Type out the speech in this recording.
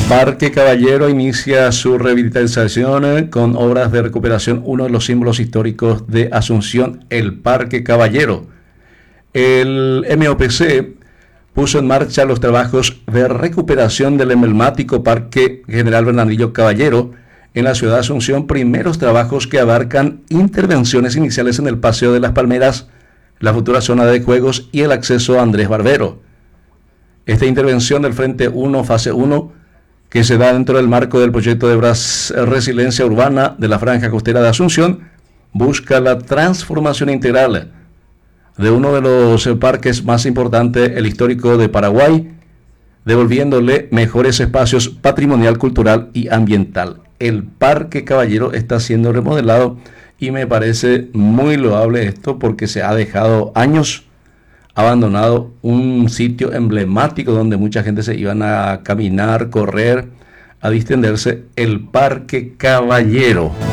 Parque Caballero inicia su revitalización con obras de recuperación, uno de los símbolos históricos de Asunción, el Parque Caballero. El MOPC puso en marcha los trabajos de recuperación del emblemático Parque General Bernardino Caballero en la ciudad de Asunción, primeros trabajos que abarcan intervenciones iniciales en el Paseo de las Palmeras, la futura zona de juegos y el acceso a Andrés Barbero. Esta intervención del Frente 1, fase 1, que se da dentro del marco del proyecto de resiliencia urbana de la Franja Costera de Asunción, busca la transformación integral de uno de los parques más importantes, el histórico de Paraguay, devolviéndole mejores espacios patrimonial, cultural y ambiental. El Parque Caballero está siendo remodelado y me parece muy loable esto porque se ha dejado años abandonado, un sitio emblemático donde mucha gente se iban a caminar, correr, a distenderse, el Parque Caballero.